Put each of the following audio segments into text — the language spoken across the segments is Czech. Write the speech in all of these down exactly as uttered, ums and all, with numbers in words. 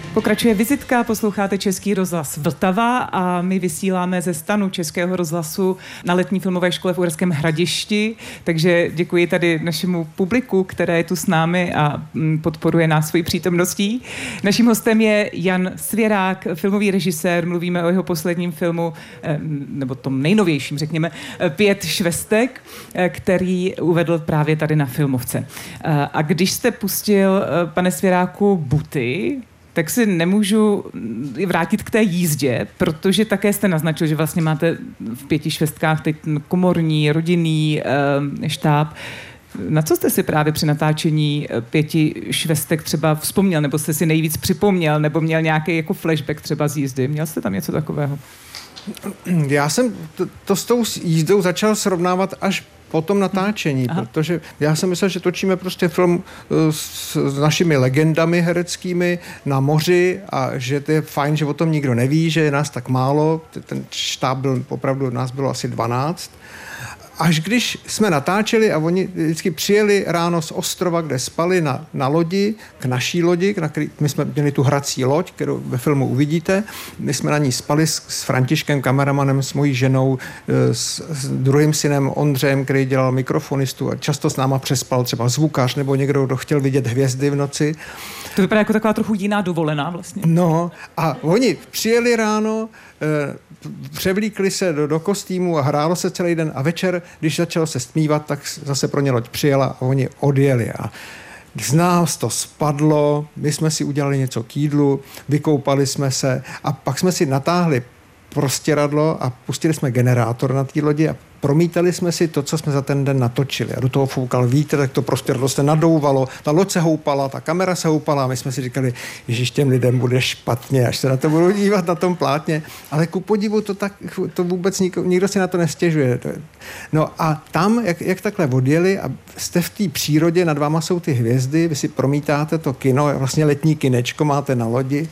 Pokračuje vizitka, posloucháte Český rozhlas Vltava a my vysíláme ze stanu Českého rozhlasu na letní filmové škole v Uherském Hradišti, takže děkuji tady našemu publiku, které je tu s námi a podporuje nás svojí přítomností. Naším hostem je Jan Svěrák, filmový režisér, mluvíme o jeho posledním filmu, nebo tom nejnovějším, řekněme, Pět švestek, který uvedl právě tady na Filmovce. A když jste pustil, pane Svěráku, Buty, tak si nemůžu vrátit k té jízdě, protože také jste naznačil, že vlastně máte v Pěti švestkách teď komorní, rodinný e, štáb. Na co jste si právě při natáčení Pěti švestek třeba vzpomněl, nebo jste si nejvíc připomněl, nebo měl nějaký jako flashback třeba z jízdy? Měl jste tam něco takového? Já jsem to, to s tou jízdou začal srovnávat až po tom natáčení, Aha. protože já jsem myslel, že točíme prostě film s, s našimi legendami hereckými na moři a že to je fajn, že o tom nikdo neví, že je nás tak málo. Ten štáb byl, opravdu nás bylo asi dvanáct. Až když jsme natáčeli a oni vždycky přijeli ráno z ostrova, kde spali na, na lodi, k naší lodi, na který, my jsme měli tu hrací loď, kterou ve filmu uvidíte. My jsme na ní spali s, s Františkem, kameramanem, s mojí ženou, s, s druhým synem Ondřejem, který dělal mikrofonistu a často s náma přespal třeba zvukař nebo někdo, kdo chtěl vidět hvězdy v noci. To vypadá jako taková trochu jiná dovolená vlastně. No a oni přijeli ráno, převlíkli se do, do kostýmu a hrálo se celý den a večer, když začalo se stmívat, tak zase pro ně loď přijela a oni odjeli a z nás to spadlo, my jsme si udělali něco k jídlu, vykoupali jsme se a pak jsme si natáhli prostěradlo a pustili jsme generátor na té lodi a promítali jsme si to, co jsme za ten den natočili. A do toho foukal vítr, tak to prostěradlo se nadouvalo, ta loď se houpala, ta kamera se houpala a my jsme si říkali, ježiš, těm lidem bude špatně, až se na to budou dívat na tom plátně. Ale ku podivu to, tak, to vůbec nikdo, nikdo si na to nestěžuje. No a tam, jak, jak takhle odjeli a jste v té přírodě, nad váma jsou ty hvězdy, vy si promítáte to kino, vlastně letní kinečko máte na lodi,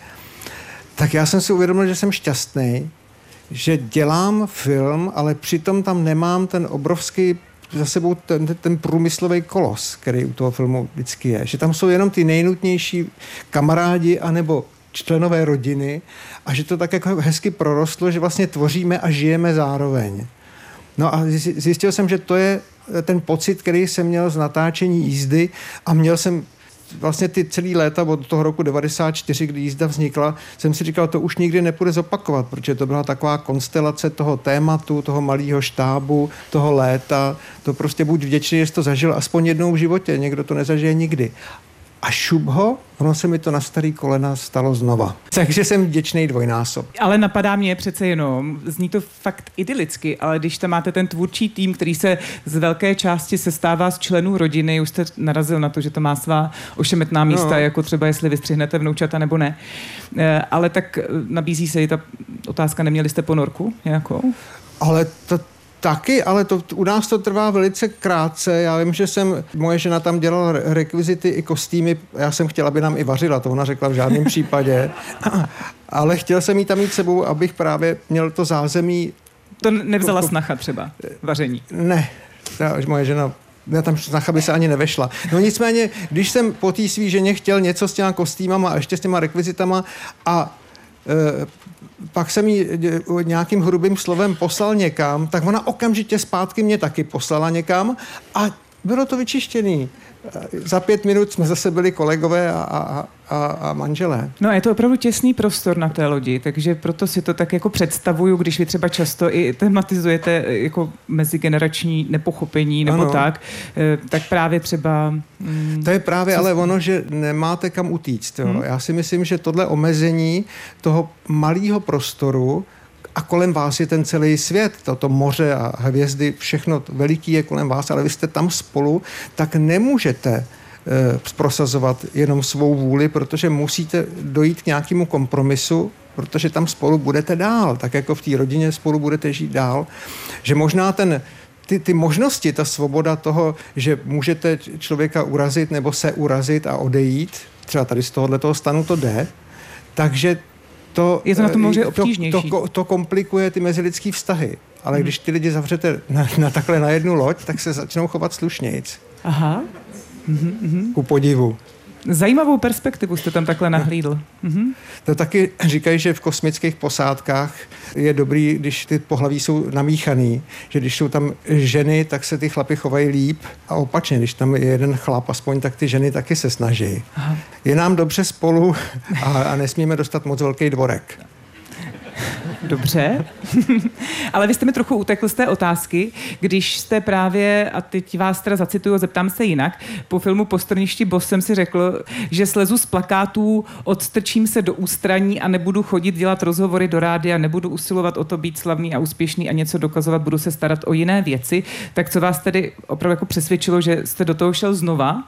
tak já jsem si uvědomil, že jsem šťastný, že dělám film, ale přitom tam nemám ten obrovský za sebou ten, ten průmyslový kolos, který u toho filmu vždycky je. Že tam jsou jenom ty nejnutnější kamarádi anebo členové rodiny a že to tak jako hezky prorostlo, že vlastně tvoříme a žijeme zároveň. No a zjistil jsem, že to je ten pocit, který jsem měl z natáčení jízdy a měl jsem vlastně ty celý léta od toho roku devadesát čtyři, kdy jízda vznikla, jsem si říkal, to už nikdy nepůjde zopakovat, protože to byla taková konstelace toho tématu, toho malého štábu, toho léta. To prostě buď vděčný, že jsi to zažil aspoň jednou v životě, někdo to nezažije nikdy. A šup ho, ono se mi to na starý kolena stalo znova. Takže jsem vděčný dvojnásob. Ale napadá mě přece jenom, zní to fakt idylicky, ale když tam máte ten tvůrčí tým, který se z velké části sestává z členů rodiny, už jste narazil na to, že to má svá ošemetná místa, no. Jako třeba jestli vystřihnete vnoučata nebo ne. Ale tak nabízí se i ta otázka, neměli jste ponorku nějakou? Ale to taky, ale to, u nás to trvá velice krátce. Já vím, že jsem, moje žena tam dělala rekvizity i kostýmy. Já jsem chtěla, aby nám i vařila, to ona řekla v žádném případě. Ale chtěl jsem jí tam mít sebou, abych právě měl to zázemí. To nevzala snacha třeba, vaření? Ne, moje žena, já tam snacha by se ani nevešla. No nicméně, když jsem po té svý ženě chtěl něco s těma kostýmama a ještě s těma rekvizitama a e, pak jsem jí nějakým hrubým slovem poslal někam, tak ona okamžitě zpátky mě taky poslala někam a bylo to vyčištěný. Za pět minut jsme zase byli kolegové a, a, a, a manželé. No a je to opravdu těsný prostor na té lodi, takže proto si to tak jako představuju, když vy třeba často i tematizujete jako mezigenerační nepochopení nebo ano. tak, tak právě třeba... Mm, to je právě ale ono, že nemáte kam utíct. Jo. Hmm. Já si myslím, že tohle omezení toho malého prostoru a kolem vás je ten celý svět, toto moře a hvězdy, všechno veliký je kolem vás, ale vy jste tam spolu, tak nemůžete e, prosazovat jenom svou vůli, protože musíte dojít k nějakému kompromisu, protože tam spolu budete dál, tak jako v té rodině spolu budete žít dál, že možná ten Ty, ty možnosti, ta svoboda toho, že můžete člověka urazit nebo se urazit a odejít, třeba tady z tohohletoho stanu to jde, takže to, je to na tom moře obtížnější. To, to, to komplikuje ty mezilidský vztahy. Ale hmm. když ty lidi zavřete na, na takhle na jednu loď, tak se začnou chovat slušnějc. Aha. Mm-hmm. Ku podivu. Zajímavou perspektivu jste tam takhle nahlídl. Mhm. To taky říkají, že v kosmických posádkách je dobrý, když ty pohlaví jsou namíchaný, že když jsou tam ženy, tak se ty chlapy chovají líp a opačně, když tam je jeden chlap aspoň, tak ty ženy taky se snaží. Aha. Je nám dobře spolu a, a nesmíme dostat moc velký dvorek. Dobře, ale vy jste mi trochu utekl z té otázky, když jste právě, a teď vás teda zacituju, zeptám se jinak, po filmu Po strništi Boss jsem si řekl, že slezu z plakátů, odstrčím se do ústraní a nebudu chodit dělat rozhovory do rádia, nebudu usilovat o to být slavný a úspěšný a něco dokazovat, budu se starat o jiné věci. Tak co vás tedy opravdu jako přesvědčilo, že jste do toho šel znova?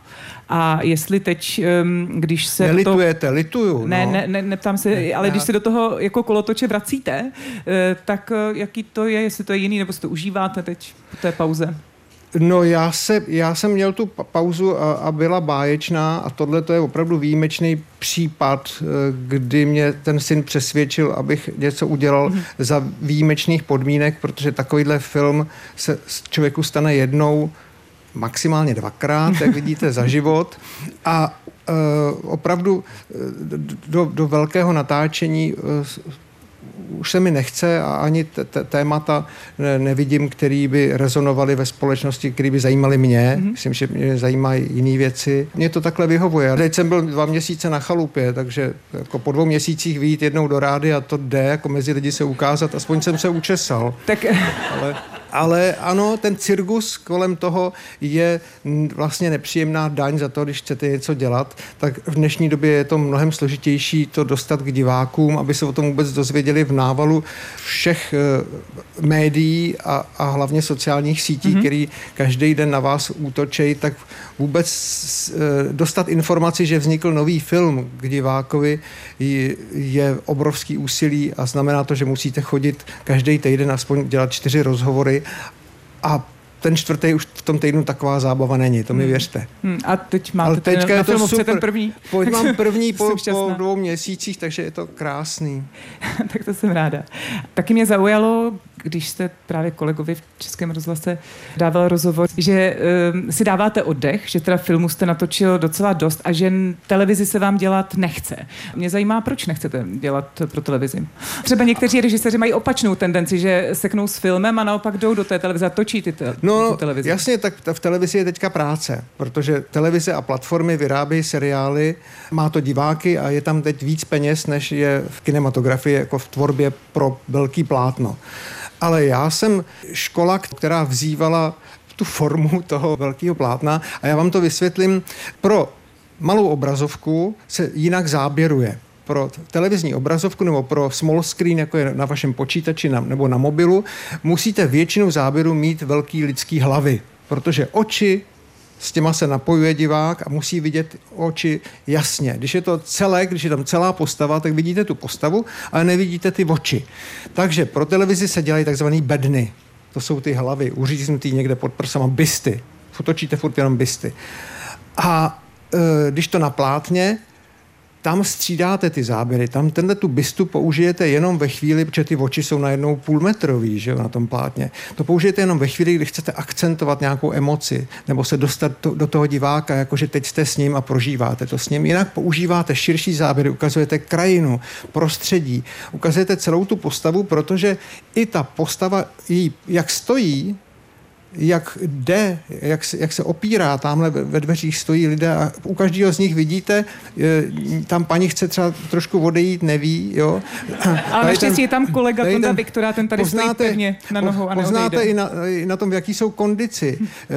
A jestli teď, když se... Nelitujete, to... lituju. Ne, no. ne, ne, neptám se, ale když se do toho jako kolotoče vracíte, tak jaký to je, jestli to je jiný, nebo si to užíváte teď po té pauze? No já, se, já jsem měl tu pauzu a, a byla báječná a tohle to je opravdu výjimečný případ, kdy mě ten syn přesvědčil, abych něco udělal mm. za výjimečných podmínek, protože takovýhle film se člověku stane jednou, maximálně dvakrát, jak vidíte, za život. A e, opravdu do, do velkého natáčení e, už se mi nechce a ani t- t- témata ne- nevidím, který by rezonovaly ve společnosti, který by zajímaly mě. Mm-hmm. Myslím, že mě zajímají jiné věci. Mě to takhle vyhovuje. Teď jsem byl dva měsíce na chalupě, takže jako po dvou měsících vyjít jednou do rádia, to jde, jako mezi lidi se ukázat, aspoň jsem se učesal. Tak... Ale... Ale ano, ten cirkus kolem toho je vlastně nepříjemná daň za to, když chcete něco dělat, tak v dnešní době je to mnohem složitější to dostat k divákům, aby se o tom vůbec dozvěděli v návalu všech uh, médií a, a hlavně sociálních sítí, mm-hmm. který každý den na vás útočí, tak vůbec uh, dostat informaci, že vznikl nový film k divákovi je, je obrovský úsilí a znamená to, že musíte chodit každý týden aspoň dělat čtyři rozhovory a ten čtvrtý už v tom týdnu taková zábava není, to mi věřte. Hmm. A teď máte ten, na filmovce ten první. Pojď mám první po, po dvou měsících, takže je to krásný. Tak to jsem ráda. Taky mě zaujalo, když jste právě kolegovi v Českém rozhlase dával rozhovor, že um, si dáváte oddech, že teda filmu jste natočil docela dost a že televizi se vám dělat nechce. Mě zajímá, proč nechcete dělat pro televizi. Třeba někteří režiséři mají opačnou tendenci, že seknou s filmem a naopak jdou do té televize a točí ty te- no, tu televizi. Jasně, tak v televizi je teďka práce, protože televize a platformy vyrábějí seriály, má to diváky a je tam teď víc peněz, než je v kinematografii, jako v tvorbě pro velký plátno. Ale já jsem škola, která vzývala tu formu toho velkého plátna a já vám to vysvětlím. Pro malou obrazovku se jinak záběruje. Pro televizní obrazovku nebo pro small screen, jako je na vašem počítači na, nebo na mobilu, musíte většinu záběru mít velký lidský hlavy, protože oči, s těma se napojuje divák a musí vidět oči jasně. Když je to celé, když je tam celá postava, tak vidíte tu postavu, ale nevidíte ty oči. Takže pro televizi se dělají takzvaný bedny. To jsou ty hlavy uříznutý někde pod prsama, bysty. Točíte furt jenom bysty. A e, když to na plátně, tam střídáte ty záběry, tam tenhle tu bystu použijete jenom ve chvíli, protože ty oči jsou najednou půlmetrový, že jo, na tom plátně. To použijete jenom ve chvíli, kdy chcete akcentovat nějakou emoci, nebo se dostat to, do toho diváka, jakože teď jste s ním a prožíváte to s ním. Jinak používáte širší záběry, ukazujete krajinu, prostředí, ukazujete celou tu postavu, protože i ta postava, jí, jak stojí, jak jde, jak se, jak se opírá, tamhle ve dveřích stojí lidé a u každého z nich vidíte, tam paní chce třeba trošku odejít, neví, jo. Ale naštěstí je tam kolega Tonda Viktora, ten tady poznáte, stojí pevně na nohou a neodejde. Poznáte i na, i na tom, jaký jsou kondici,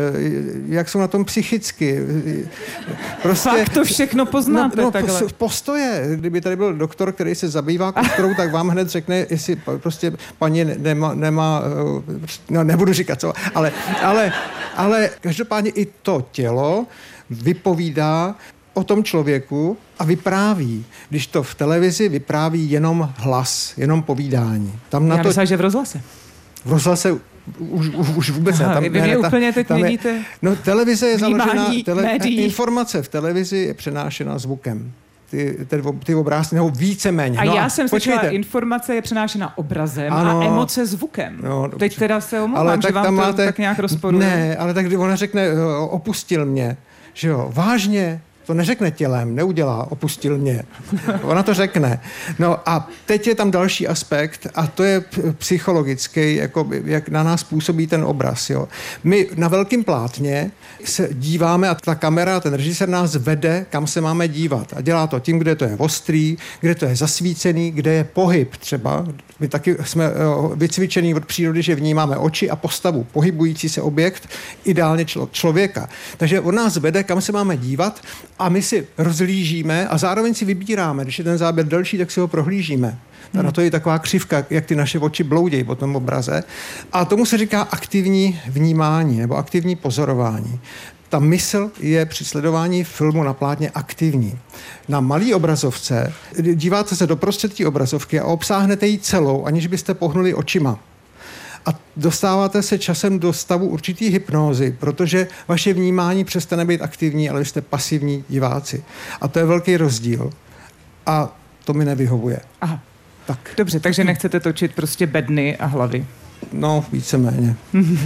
jak jsou na tom psychicky. Prostě, Fakt to všechno poznáte no, no, takhle. Postoje. Kdyby tady byl doktor, který se zabývá kulturou, tak vám hned řekne, jestli prostě paní nemá, nemá no nebudu říkat co, ale Ale, ale každopádně i to tělo vypovídá o tom člověku a vypráví. Když to v televizi vypráví jenom hlas, jenom povídání. Tam na Já to, myslím, že v rozhlase. V rozhlase už, už, už vůbec Aha, ne. Tam, vy mě ne, úplně teď nevíte. No televize je založená, tele, médií. informace v televizi je přenášena zvukem. Ty, ty, ty obrázky, nebo víceméně. A no, já jsem slyšela, informace je přenášena obrazem ano, a emoce zvukem. No, teď teda se omlouvám, ale že vám to máte, tak nějak rozporuje. Ne, ale tak když ona řekne, opustil mě, že jo, vážně, to neřekne tělem, neudělá, opustil mě. Ona to řekne. No a teď je tam další aspekt a to je psychologický, jako jak na nás působí ten obraz. Jo. My na velkém plátně se díváme a ta kamera, ten režisér nás vede, kam se máme dívat. A dělá to tím, kde to je ostrý, kde to je zasvícený, kde je pohyb třeba. My taky jsme vycvičení od přírody, že vnímáme oči a postavu, pohybující se objekt, ideálně člo, člověka. Takže on nás vede, kam se máme dívat a my si rozlížíme a zároveň si vybíráme. Když je ten záběr delší, tak si ho prohlížíme. Hmm. Na to je taková křivka, jak ty naše oči bloudějí po tom obraze. A tomu se říká aktivní vnímání nebo aktivní pozorování. Ta mysl je při sledování filmu na plátně aktivní. Na malý obrazovce díváte se do prostředí obrazovky a obsáhnete ji celou, aniž byste pohnuli očima. A dostáváte se časem do stavu určitý hypnózy, protože vaše vnímání přestane být aktivní, ale vy jste pasivní diváci. A to je velký rozdíl. A to mi nevyhovuje. Aha. Tak. Dobře, takže nechcete točit prostě bedny a hlavy. No, víceméně.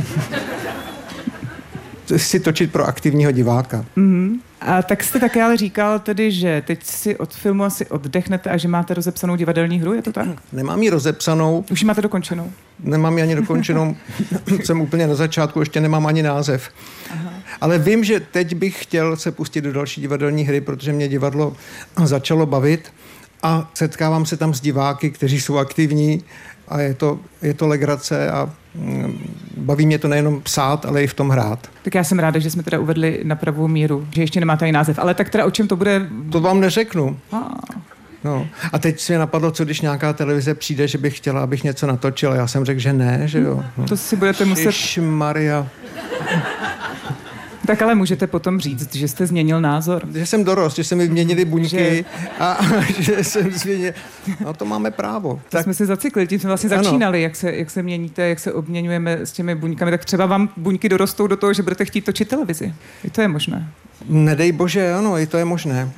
Si točit pro aktivního diváka. Mm-hmm. A tak jste také ale říkal tedy, že teď si od filmu asi oddechnete a že máte rozepsanou divadelní hru, je to tak? Nemám ji rozepsanou. Už ji máte dokončenou? Nemám ji ani dokončenou. Jsem úplně na začátku, ještě nemám ani název. Aha. Ale vím, že teď bych chtěl se pustit do další divadelní hry, protože mě divadlo začalo bavit a setkávám se tam s diváky, kteří jsou aktivní a je to, je to legrace a baví mě to nejenom psát, ale i v tom hrát. Tak já jsem ráda, že jsme teda uvedli na pravou míru, že ještě nemáte ani název. Ale tak teda o čem to bude? To vám neřeknu. A. No. A teď si mě napadlo, co když nějaká televize přijde, že bych chtěla, abych něco natočil. Já jsem řekl, že ne, že jo. No. To si budete muset... Ježišmarja. Tak ale můžete potom říct, že jste změnil názor. Že jsem dorost, že se mi vyměnily buňky že... a, a že jsem změnil. No to máme právo. To tak jsme si zacykli, tím jsme vlastně začínali, jak se, jak se měníte, jak se obměňujeme s těmi buňkami. Tak třeba vám buňky dorostou do toho, že budete chtít točit televizi. I to je možné. Nedej bože, ano, i to je možné.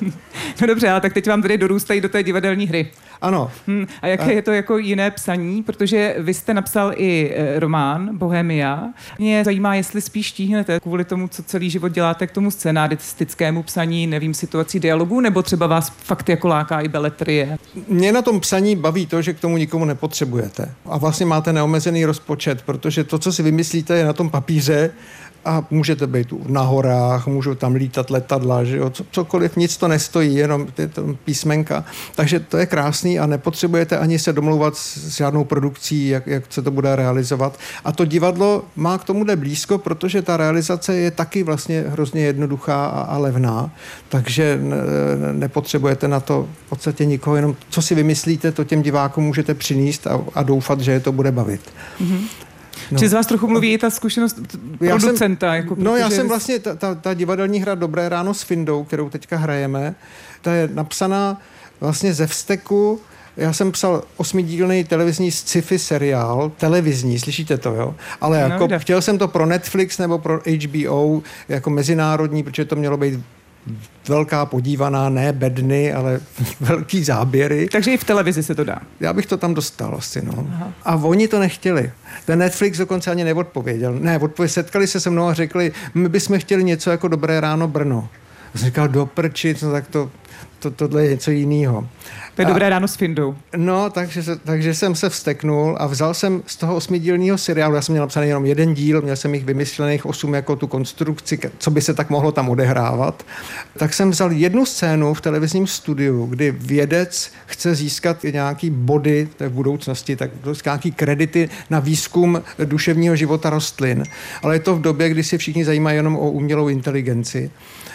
No dobře, ale tak teď vám tady dorůstají do té divadelní hry. Ano. Hmm, a jaké a... je to jako jiné psaní? Protože vy jste napsal i e, román Bohemia. Mě zajímá, jestli spíš tíhnete kvůli tomu, co celý život děláte, k tomu scenáristickému psaní, nevím, situací dialogů, nebo třeba vás fakt jako láká i beletrie? Mě na tom psaní baví to, že k tomu nikomu nepotřebujete. A vlastně máte neomezený rozpočet, protože to, co si vymyslíte, je na tom papíře a můžete být na horách, můžou tam lítat letadla, že jo, cokoliv, nic to nestojí, jenom je to písmenka. Takže to je krásný a nepotřebujete ani se domlouvat s žádnou produkcí, jak, jak se to bude realizovat. A to divadlo má k tomuhle blízko, protože ta realizace je taky vlastně hrozně jednoduchá a, a levná, takže ne, nepotřebujete na to v podstatě nikoho, jenom co si vymyslíte, to těm divákům můžete přinést a, a doufat, že je to bude bavit. Mm-hmm. No. Či z vás trochu mluví i ta zkušenost producenta? Já jsem, jako no já jsem vlastně, ta, ta, ta divadelní hra Dobré ráno s Findou, kterou teďka hrajeme, ta je napsaná vlastně ze vzteku. Já jsem psal osmidílný televizní sci-fi seriál, televizní, slyšíte to, jo? Ale jako no, chtěl jsem to pro Netflix nebo pro H B O jako mezinárodní, protože to mělo být velká podívaná, ne bedny, ale velký záběry. Takže i v televizi se to dá. Já bych to tam dostal asi, no. Aha. A oni to nechtěli. Ten Netflix dokonce ani neodpověděl. Ne, odpověděl, setkali se se mnou a řekli, my bychom chtěli něco jako Dobré ráno Brno. A jsem říkal, do prčic, no tak to, to, tohle je něco jiného. To je a, Dobré ráno s Findou. No, takže, takže jsem se vzteknul a vzal jsem z toho osmidílního seriálu, já jsem měl napsaný jenom jeden díl, měl jsem jich vymyslených osm jako tu konstrukci, co by se tak mohlo tam odehrávat. Tak jsem vzal jednu scénu v televizním studiu, kdy vědec chce získat nějaký body v budoucnosti, tak nějaký kredity na výzkum duševního života rostlin. Ale je to v době, kdy se všichni zajímají jenom o umělou inteligenci.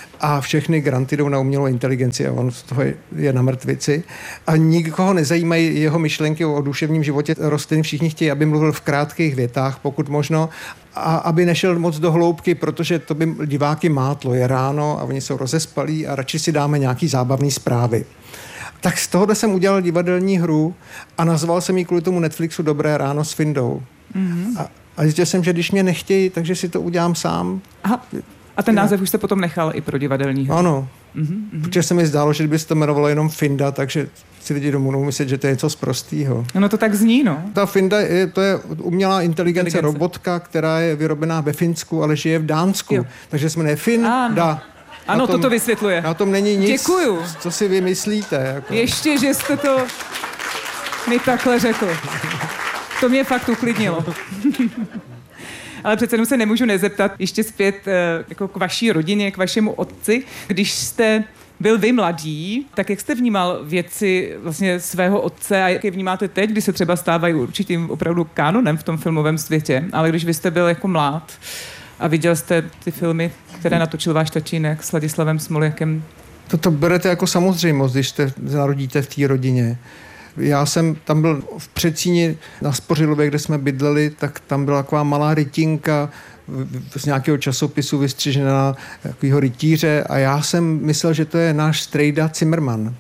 A všechny granty jdou na umělou inteligenci a on z toho je na mrtvici. A nikoho nezajímají jeho myšlenky o duševním životě rostlin. Všichni chtějí, aby mluvil v krátkých větách, pokud možno, a aby nešel moc do hloubky, protože to by diváky mátlo. Je ráno a oni jsou rozespalí a radši si dáme nějaký zábavný zprávy. Tak z tohohle jsem udělal divadelní hru a nazval jsem ji kvůli tomu Netflixu Dobré ráno s Findou. Mm-hmm. A, a zjistil jsem, že když mě nechtějí, takže si to udělám sám. Aha. A ten název už jste potom nechal i pro divadelní hru. Ano, mm-hmm. Protože se mi zdálo, že kdyby se to jmenovalo jenom Finda, takže si lidi domů myslet, že to je něco sprostýho. No to tak zní, no. Ta Finda je, to je umělá inteligence, inteligence. robotka, která je vyrobená ve Finsku, ale žije v Dánsku. Jo. Takže se jmenuje Finda. Ano, tom, toto vysvětluje. Na tom není nic, Děkuju. co si vymyslíte. Jako. Ještě, že jste to mi takhle řekl. To mě fakt uklidnilo. Ale přece jenom se nemůžu nezeptat ještě zpět jako k vaší rodině, k vašemu otci. Když jste byl vy mladý, tak jak jste vnímal věci vlastně svého otce a jak je vnímáte teď, kdy se třeba stávají určitým opravdu kánonem v tom filmovém světě, ale když vy jste byl jako mlád a viděl jste ty filmy, které natočil váš tatínek s Ladislavem Smoljakem? Toto berete jako samozřejmost, když jste narodíte v té rodině. Já jsem tam byl v Předcíni na Spořilově, kde jsme bydleli, tak tam byla taková malá rytinka z nějakého časopisu vystřižená takovýho rytíře a já jsem myslel, že to je náš strejda Zimmermann.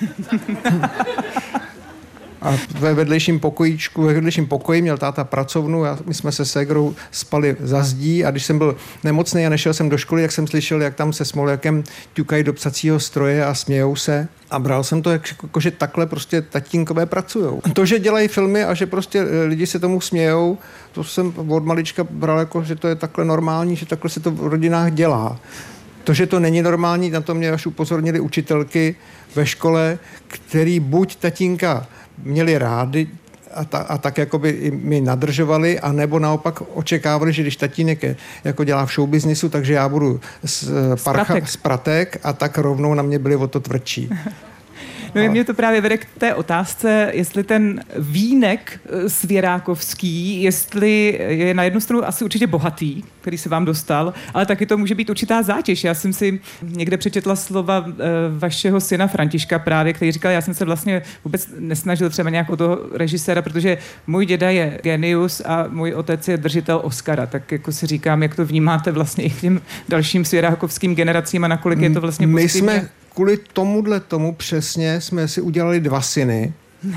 A ve vedlejším pokojíčku, ve vedlejším pokoji měl táta pracovnu a my jsme se ségrou spali za zdí a když jsem byl nemocný a nešel jsem do školy, jak jsem slyšel, jak tam se Smoljakem ťukají do psacího stroje a smějou se a bral jsem to, jak, jako, že takhle prostě tatínkové pracujou. To, že dělají filmy a že prostě lidi se tomu smějou, to jsem od malička bral jako, že to je takhle normální, že takhle se to v rodinách dělá. To, že to není normální, na to mě až upozornili učitelky ve škole, který buď tatínka měli rádi a, ta, a tak jakoby i mi nadržovali, anebo naopak očekávali, že když tatínek je, jako dělá v showbiznisu, takže já budu z, parcha, z pratek a tak rovnou na mě byli o to tvrdší. No mě to právě vede k té otázce, jestli ten vínek svěrákovský, jestli je na jednu stranu asi určitě bohatý, který se vám dostal, ale taky to může být určitá zátěž. Já jsem si někde přečetla slova vašeho syna Františka právě, který říkal, já jsem se vlastně vůbec nesnažil třeba nějak o toho režiséra, protože můj děda je genius a můj otec je držitel Oscara, tak jako si říkám, jak to vnímáte vlastně i k těm dalším svěrákovským generacím a nakolik je to vlastně pozitivně. My jsme kvůli tomuhle tomu přesně jsme si udělali dva syny,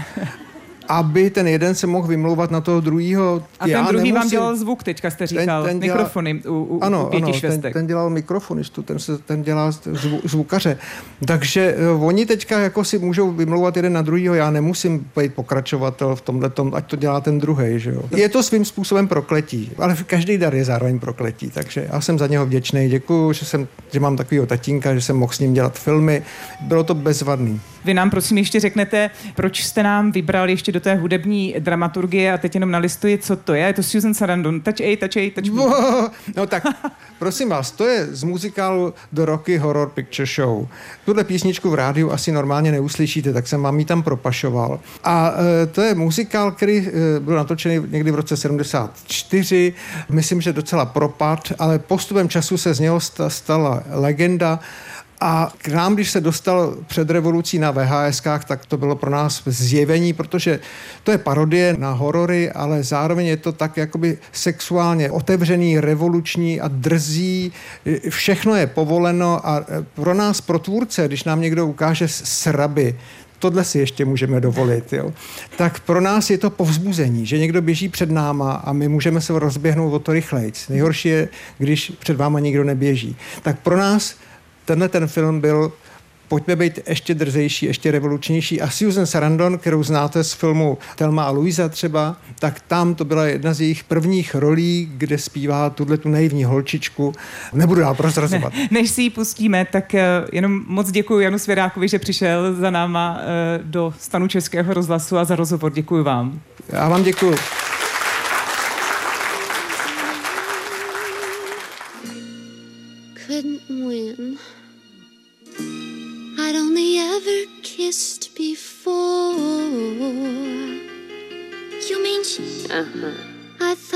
aby ten jeden se mohl vymlouvat na toho druhýho. A ten druhý vám dělal zvuk, teďka jste říkal, ten, ten dělal, mikrofony u, u, ano, u pěti ano, švestek. Ten, ten dělal mikrofonistu, ten, se, ten dělá zvu, zvukaře. Takže uh, oni teďka jako si můžou vymlouvat jeden na druhýho, já nemusím být pokračovatel v tomhletom, ať to dělá ten druhej, že jo. Je to svým způsobem prokletí, ale každý dar je zároveň prokletí, takže já jsem za něho vděčný. Děkuju, že, jsem, že mám takovýho tatínka, že jsem mohl s ním dělat filmy. Bylo to bezvadný. Vy nám prosím ještě řeknete, proč jste nám vybrali ještě do té hudební dramaturgie a teď jenom nalistuji, co to je. Je to Susan Sarandon. Touch A, Touch A, Touch B. No tak, prosím vás, to je z muzikálu The Rocky Horror Picture Show. Tuhle písničku v rádiu asi normálně neuslyšíte, tak jsem vám ji tam propašoval. A e, to je muzikál, který e, byl natočený někdy v roce sedmdesát čtyři. Myslím, že docela propad, ale postupem času se z něho stala legenda. A k nám, když se dostal před revolucí na V H S kách, tak to bylo pro nás zjevení, protože to je parodie na horory, ale zároveň je to tak jakoby sexuálně otevřený, revoluční a drzí. Všechno je povoleno a pro nás, pro tvůrce, když nám někdo ukáže sraby, tohle si ještě můžeme dovolit, jo. Tak pro nás je to povzbuzení, že někdo běží před náma a my můžeme se rozběhnout o to rychlejc. Nejhorší je, když před váma nikdo neběží. Tak pro nás tenhle ten film byl, pojďme být ještě drzejší, ještě revolučnější. A Susan Sarandon, kterou znáte z filmu Thelma a Louisa třeba, tak tam to byla jedna z jejich prvních rolí, kde zpívá tuhle tu naivní holčičku. Nebudu dál prozrazovat. Ne, než si ji pustíme, tak uh, jenom moc děkuji Janu Svěrákovi, že přišel za náma uh, do stanu Českého rozhlasu a za rozhovor. Děkuji vám. Já vám děkuji. Couldn't win. I'd only ever kissed before. You mean she? Uh-huh. I thought